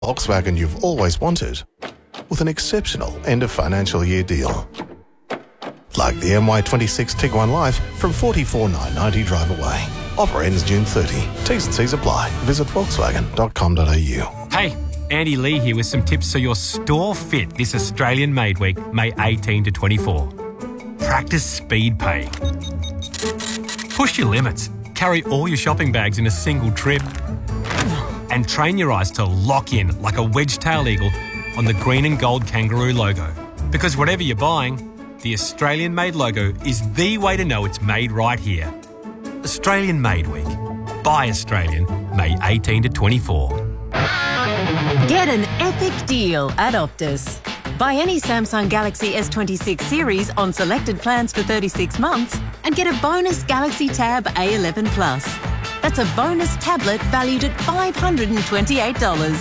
Volkswagen you've always wanted with an exceptional end of financial year deal. Like the MY26 Tiguan Life from $44,990 drive away. Offer ends June 30. T's and C's apply. Visit volkswagen.com.au. Hey, Andy Lee here with some tips so your store fit this Australian Made Week, May 18 to 24. Practice speed pay. Push your limits. Carry all your shopping bags in a single trip. And train your eyes to lock in like a wedge-tailed eagle on the green and gold kangaroo logo. Because whatever you're buying, the Australian Made logo is the way to know it's made right here. Australian Made Week. Buy Australian, May 18 to 24. Get an epic deal at Optus. Buy any Samsung Galaxy S26 series on selected plans for 36 months and get a bonus Galaxy Tab A11 Plus. That's a bonus tablet valued at $528.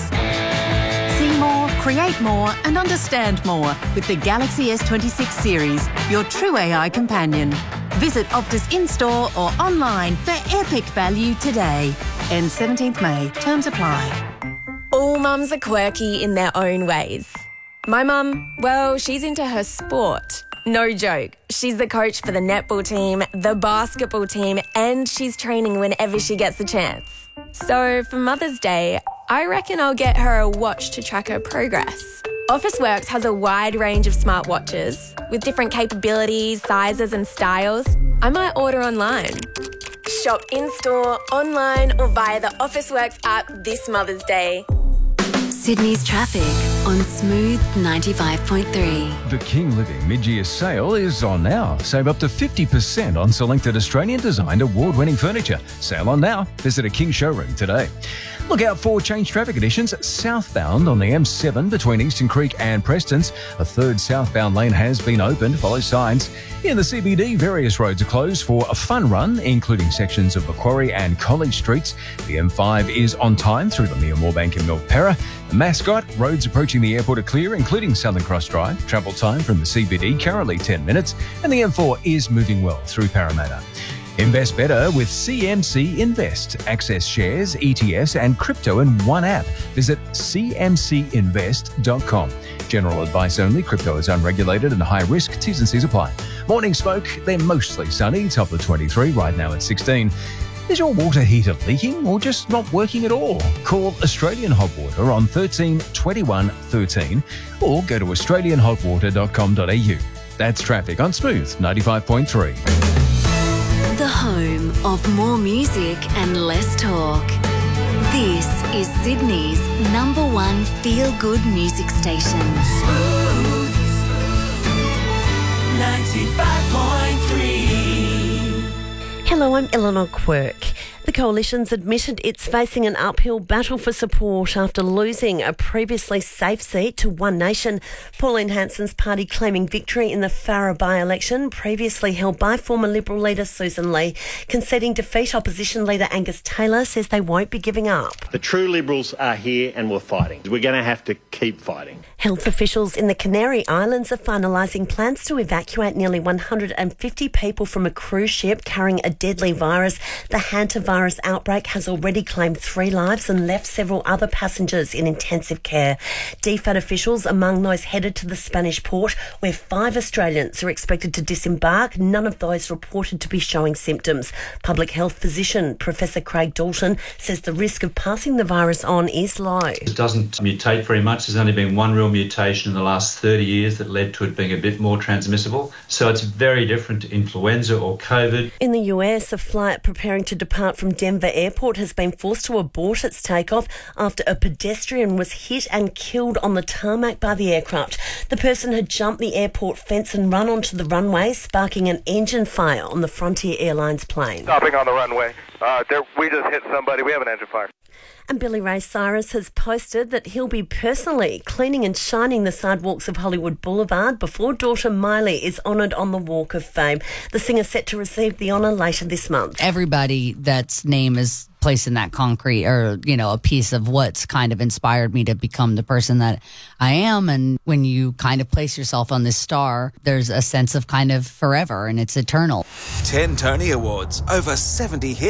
See more, create more and understand more with the Galaxy S26 series, your true AI companion. Visit Optus in-store or online for epic value today. Ends 17th May. Terms apply. All mums are quirky in their own ways. My mum, well, she's into her sport. No joke. She's the coach for the netball team, the basketball team, and she's training whenever she gets the chance. So for Mother's Day, I reckon I'll get her a watch to track her progress. Officeworks has a wide range of smartwatches with different capabilities, sizes and styles. I might order online. Shop in-store, online or via the Officeworks app this Mother's Day. Sydney's traffic on Smooth 95.3. The King Living mid-year sale is on now. Save up to 50% on selected Australian-designed award-winning furniture. Sale on now. Visit a King showroom today. Look out for changed traffic conditions southbound on the M7 between Eastern Creek and Prestons. A third southbound lane has been opened. Follow signs. In the CBD, various roads are closed for a fun run, including sections of Macquarie and College Streets. The M5 is on time through Lamia Moorebank and Milpera. The Mascot, roads approaching the airport are clear, including Southern Cross Drive. Travel time from the CBD currently 10 minutes. And the M4 is moving well through Parramatta. Invest better with CMC Invest. Access shares, ETFs and crypto in one app. Visit cmcinvest.com. General advice only. Crypto is unregulated and high risk. T's and C's apply. Morning smoke. They're mostly sunny. Top of 23. Right now at 16. Is your water heater leaking or just not working at all? Call Australian Hot Water on 13 21 13 or go to australianhotwater.com.au. That's traffic on Smooth 95.3. The home of more music and less talk. This is Sydney's #1 feel-good music station. Smooth 95.3. Hello, I'm Eleanor Quirk. The Coalition's admitted it's facing an uphill battle for support after losing a previously safe seat to One Nation. Pauline Hanson's party claiming victory in the Farrer by-election, previously held by former Liberal leader Susan Lee. Conceding defeat, opposition leader Angus Taylor says they won't be giving up. The true Liberals are here and we're fighting. We're going to have to keep fighting. Health officials in the Canary Islands are finalising plans to evacuate nearly 150 people from a cruise ship carrying a deadly virus. The hantavirus outbreak has already claimed 3 lives and left several other passengers in intensive care. DFAT officials among those headed to the Spanish port, where 5 Australians are expected to disembark. None of those reported to be showing symptoms. Public health physician Professor Craig Dalton says the risk of passing the virus on is low. It doesn't mutate very much. There's only been one real mutation in the last 30 years that led to it being a bit more transmissible. So it's very different to influenza or COVID. In the US, a flight preparing to depart from Denver Airport has been forced to abort its takeoff after a pedestrian was hit and killed on the tarmac by the aircraft. The person had jumped the airport fence and run onto the runway, sparking an engine fire on the Frontier Airlines plane. Stopping on the runway. We just hit somebody. We have an engine fire. And Billy Ray Cyrus has posted that he'll be personally cleaning and shining the sidewalks of Hollywood Boulevard before daughter Miley is honoured on the Walk of Fame. The singer set to receive the honour later this month. Everybody that's name is placed in that concrete, or, you know, a piece of what's kind of inspired me to become the person that I am. And when you kind of place yourself on this star, there's a sense of kind of forever, and it's eternal. 10 Tony Awards, over 70 hits.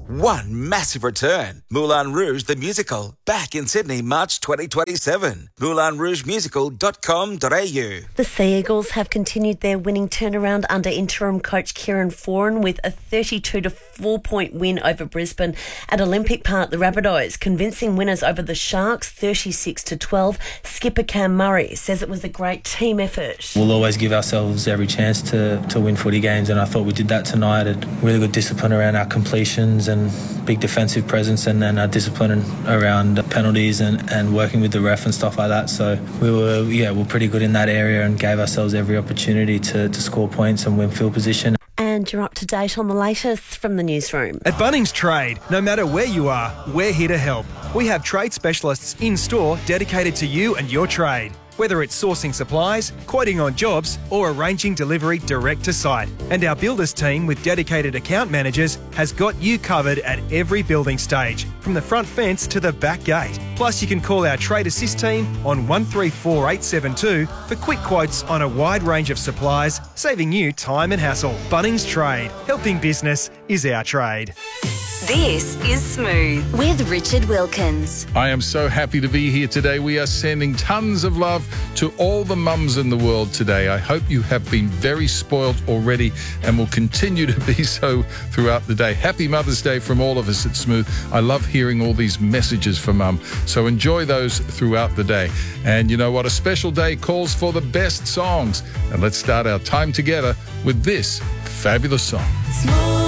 one massive return. Moulin Rouge the Musical, back in Sydney, March 2027. MoulinRougeMusical.com.au. The Sea Eagles have continued their winning turnaround under interim coach Kieran Foran with a 32-4 point win over Brisbane at Olympic Park. The Rabbitohs convincing winners over the Sharks 36-12. Skipper Cam Murray says it was a great team effort. We'll always give ourselves every chance to win footy games, and I thought we did that tonight. Had really good discipline around our completions and big defensive presence, and then our discipline around penalties and working with the ref and stuff like that. So we were pretty good in that area and gave ourselves every opportunity to score points and win field position. And you're up to date on the latest from the newsroom. At Bunnings Trade, no matter where you are, we're here to help. We have trade specialists in store dedicated to you and your trade. Whether it's sourcing supplies, quoting on jobs, or arranging delivery direct to site. And our builders team with dedicated account managers has got you covered at every building stage, from the front fence to the back gate. Plus, you can call our Trade Assist team on 134872 for quick quotes on a wide range of supplies, saving you time and hassle. Bunnings Trade. Helping business is our trade. This is Smooth with Richard Wilkins. I am so happy to be here today. We are sending tons of love to all the mums in the world today. I hope you have been very spoiled already and will continue to be so throughout the day. Happy Mother's Day from all of us at Smooth. I love hearing all these messages from Mum, so enjoy those throughout the day. And you know what? A special day calls for the best songs. And let's start our time together with this fabulous song.